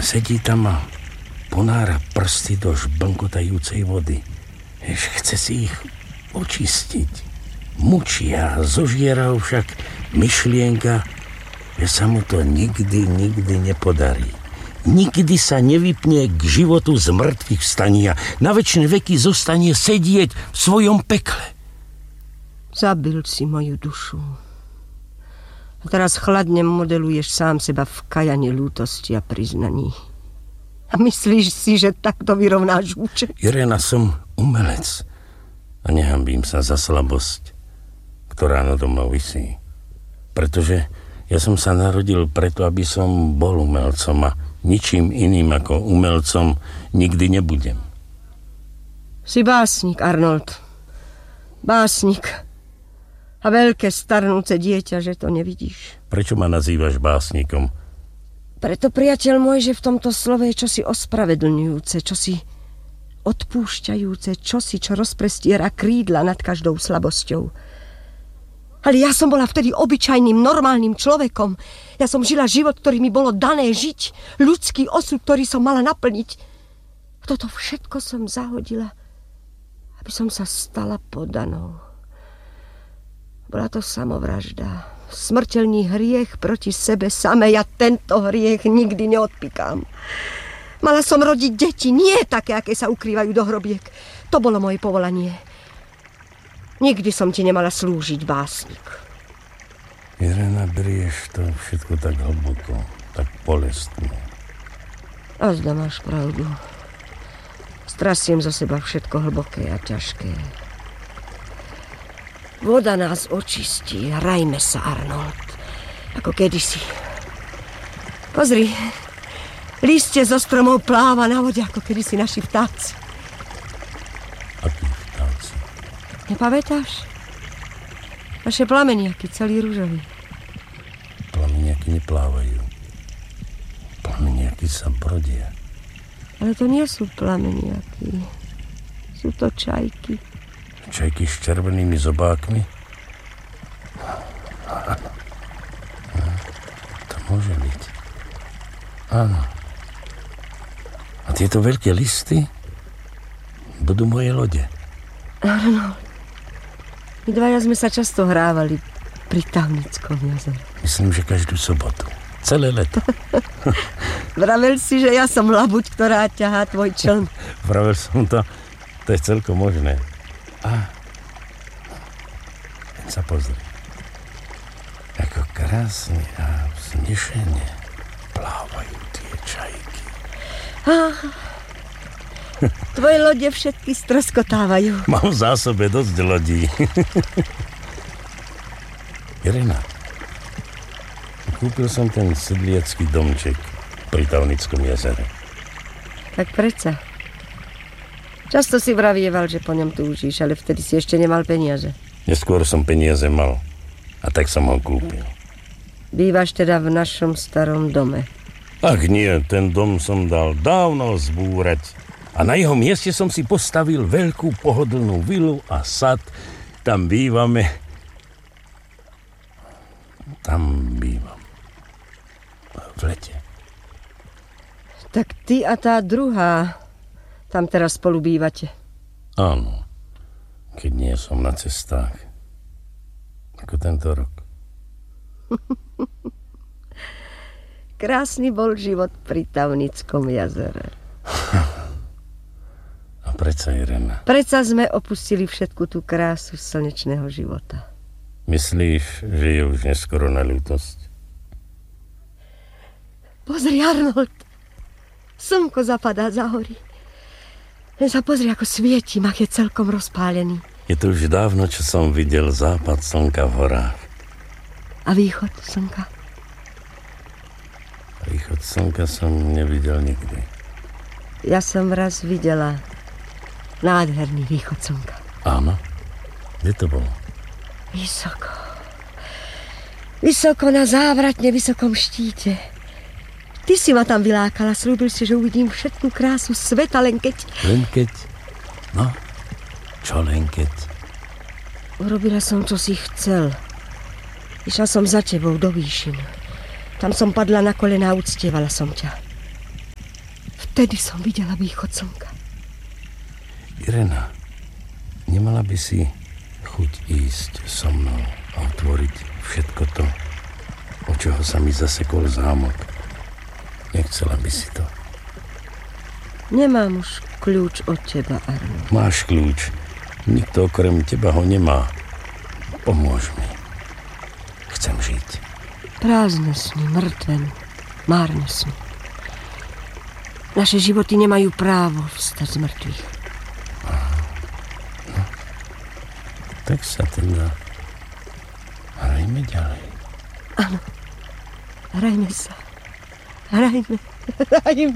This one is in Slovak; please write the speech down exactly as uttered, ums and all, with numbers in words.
Sedí tam a ponára prsty do žblnkotajúcej vody. Jež chce si ich očistiť. Mučia, zožiera ho však myšlienka, že sa mu to nikdy, nikdy nepodarí. Nikdy sa nevypne k životu z mŕtvych vstaní a na večné veky zostane sedieť v svojom pekle. Zabil si moju dušu. A teraz chladne modeluješ sám seba v kajani lútosti a priznaní. A myslíš si, že takto vyrovnáš účet? Irena, som umelec a nehambím sa za slabosť, ktorá nado mnou visí. Pretože ja som sa narodil preto, aby som bol umelcom a ničím iným ako umelcom nikdy nebudem. Si básnik, Arnold. Básnik. A veľké starnúce dieťa, že to nevidíš. Prečo ma nazývaš básnikom? Preto, priateľ môj, že v tomto slove je čosi ospravedlňujúce, čosi odpúšťajúce, čosi, čo rozprestiera krídla nad každou slabosťou. Ale ja som bola vtedy obyčajným, normálnym človekom. Ja som žila život, ktorý mi bolo dané žiť. Ľudský osud, ktorý som mala naplniť. Toto všetko som zahodila, aby som sa stala podanou. Bola to samovražda. Smrteľný hriech proti sebe samej. Ja tento hriech nikdy neodpikám. Mala som rodiť deti, nie také, aké sa ukrývajú do hrobiek. To bolo moje povolanie. Nikdy som ti nemala slúžiť, básnik. Irena, berieš to všetko tak hlboko, tak bolestne. A zda máš pravdu. Strasiem zo seba všetko hlboké a ťažké. Voda nás očistí, hrajme sa, Arnold, ako kedysi. Pozri, lístie zo stromov pláva na vode, ako kedysi naši vtáci. Akí vtáci? Nepamätáš? Naše plameniaky, celý ružový. Plameniaky neplávajú. Plameniaky sa brodia. Ale to nie sú plameniaky. Sú to čajky. Čajky s červenými zobákmi? To môže byť. Áno. A tieto veľké listy budú moje lode. Áno. My dvaja sme sa často hrávali pri Tavnickom jazere. Myslím, že každú sobotu. Celé leto. Vravel si, že ja som labuť, ktorá ťahá tvoj čln. Vravel som to. To je celkom možné. A keď sa pozri, ako krásne a vznešene plávajú tie čajky. Ah, tvoje lode všetky stroskotávajú. Mám v zásobe dosť lodí. Irena, kúpil som ten sedliacký domček pri Tavnickom jazere. Tak predsa. Často si vravieval, že po ňom túžiš, ale vtedy si ešte nemal peniaze. Neskôr som peniaze mal a tak som ho kúpil. Bývaš teda v našom starom dome? Ach nie, ten dom som dal dávno zbúrať a na jeho mieste som si postavil veľkú pohodlnú vilu a sad. Tam bývame. Tam bývam. V lete. Tak ty a tá druhá tam teraz spolu bývate. Áno, keď nie som na cestách. Ako tento rok. Krásny bol život pri Tavnickom jazere. A predsa, Irena. Predsa sme opustili všetku tú krásu slnečného života. Myslíš, že je už neskoro na ľútosť? Pozri, Arnold. Slnko zapadá za hory. Len sa pozri, ako svieti, ach je celkom rozpálený. Je to už dávno, čo som videl západ slnka v horách. A východ slnka? Východ slnka som nevidel nikdy. Ja som raz videla nádherný východ slnka. Áno? Kde to bolo? Vysoko. Vysoko na závratne vysokom štíte. Ty si ma tam vylákala, slúbil si, že uvidím všetku krásu sveta, len keď... Len keď? No, čo len keď? Urobila som, čo si chcel. Išla som za tebou do výšin. Tam som padla na kolená a uctievala som ťa. Vtedy som videla východ slnka. Irena, nemala by si chuť ísť so mnou a otvoriť všetko to, o čoho sa mi zasekol zámok. Nechcela by si to. Nemám už kľúč od teba, Arno. Máš kľúč. Nikto okrem teba ho nemá. Pomôž mi. Chcem žiť. Prázdne sny, mŕtve, márne sny. Naše životy nemajú právo vstať z mŕtvych. No, tak sa teda hrajme ďalej. Áno, hrajme sa. Hrajme, hrajme.